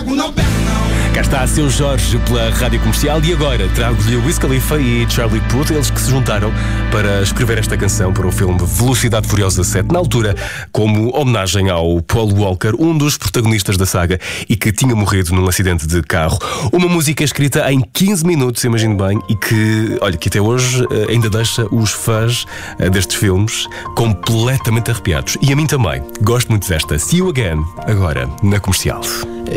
pego, não pego, não. Cá está Seu Jorge pela Rádio Comercial e agora trago-lhe Wiz Khalifa e Charlie Puth, eles que se juntaram para escrever esta canção para o filme Velocidade Furiosa 7, na altura como homenagem ao Paul Walker, um dos protagonistas da saga e que tinha morrido num acidente de carro. Uma música escrita em 15 minutos, imagino bem, e que, olha, que até hoje ainda deixa os fãs destes filmes completamente arrepiados. E a mim também. Gosto muito desta. See You Again, agora na Comercial.